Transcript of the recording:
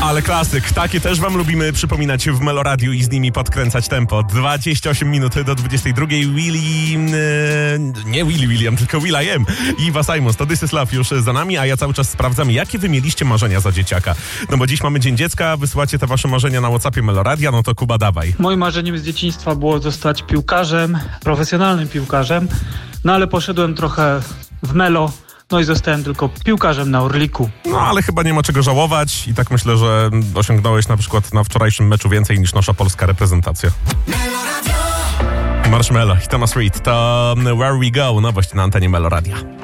Ale klasyk. Takie też wam lubimy przypominać w Meloradiu i z nimi podkręcać tempo. 28 minut do 22. Nie William, tylko Will.i.am i Eva Simons. To This Is Love już za nami, a ja cały czas sprawdzam, jakie wy mieliście marzenia za dzieciaka. No bo dziś mamy Dzień Dziecka, wysyłacie te wasze marzenia na WhatsAppie Meloradia, no to Kuba, dawaj. Moim marzeniem z dzieciństwa było zostać piłkarzem, profesjonalnym piłkarzem, no ale poszedłem trochę w melo, no i zostałem tylko piłkarzem na Orliku. No ale chyba nie ma czego żałować i tak myślę, że osiągnąłeś na przykład na wczorajszym meczu więcej niż nasza polska reprezentacja. Marshmello i Thomas Reid to Where We Go, nowość na antenie Meloradia.